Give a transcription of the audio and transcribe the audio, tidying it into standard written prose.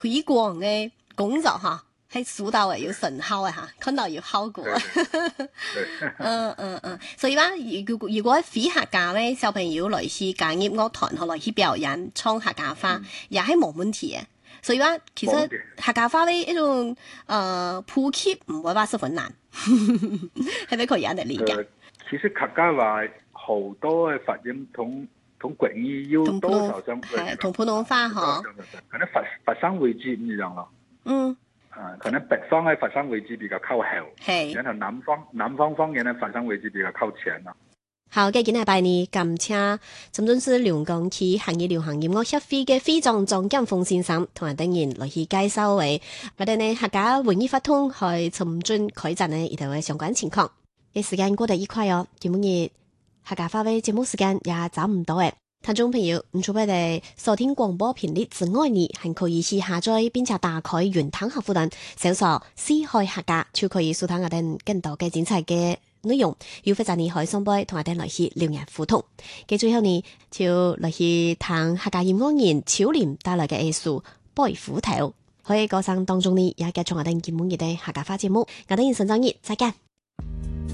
推廣嘅工作嚇，係數到有成效嘅嚇，看到有效果。所以話，如果非客家咧小朋友來去加入樂團，或來去表演唱客家話，也係冇問題嘅。所以話，其實客家話咧一種普及唔會話十分難，係咪可以人哋理解？ 其實客家話好多嘅發音同國語有多少相關？ 同普通話嗬， 可能佛山位置唔一樣咯。可能北方嘅佛山位置比較靠後，然後南方方言嘅佛山位置比較靠前咯。 好嘅，今日拜你感謝深圳市龍崗區客家流行音樂協會嘅會長張劍鋒先生同埋等人來去介紹為我哋呢客家文藝發通去深圳開展呢一條嘅相關情況。嘅時間過得愉快哦，今日客家話嘅節目時間也差唔多誒。聽眾朋友，唔錯俾你收聽廣播頻率之外呢，還可以去下載並且打開雲端客戶端，搜索四海客家，就可以收聽我哋更多嘅精彩嘅內容。要非常你可以上杯同我哋來去留言互動。嘅最後呢，就來去聽客家音樂人超廉帶來嘅藝術背斧頭。可以歌聲當中呢，也繼續我哋節目嘅客家話節目。我哋人生週日再見。